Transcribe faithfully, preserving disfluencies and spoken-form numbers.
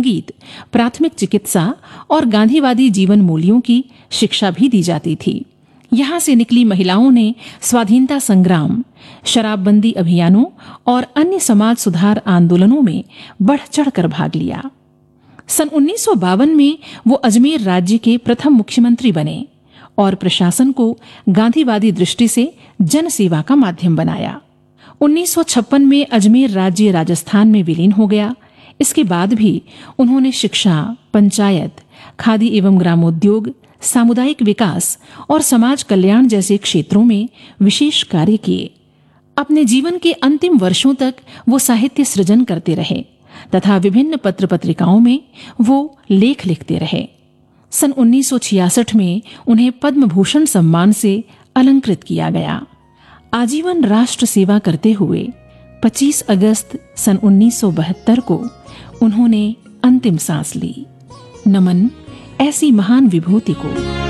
संगीत, प्राथमिक चिकित्सा और गांधीवादी जीवन मूल्यों की शिक्षा भी दी जाती थी। यहाँ से निकली महिलाओं ने स्वाधीनता संग्राम, शराबबंदी अभियानों और अन्य समाज सुधार आंदोलनों में बढ़ चढ़कर भाग लिया। सन उन्नीस सौ बावन में वो अजमेर राज्य के प्रथम मुख्यमंत्री बने और प्रशासन को गांधीवादी दृष्टि से जनसेवा का माध्यम बनाया। उन्नीस सौ छप्पन में अजमेर राज्य राजस्थान में विलीन हो गया। इसके बाद भी उन्होंने शिक्षा, पंचायत, खादी एवं ग्रामोद्योग, सामुदायिक विकास और समाज कल्याण जैसे क्षेत्रों में विशेष कार्य किए। अपने जीवन के अंतिम वर्षों तक वो साहित्य सृजन करते रहे तथा विभिन्न पत्र पत्रिकाओं में वो लेख लिखते रहे। सन उन्नीस सौ छियासठ में उन्हें पद्म भूषण सम्मान से अलंकृत किया गया। आजीवन राष्ट्र सेवा करते हुए पच्चीस अगस्त सन उन्नीस सौ बहत्तर को उन्होंने अंतिम सांस ली। नमन ऐसी महान विभूति को।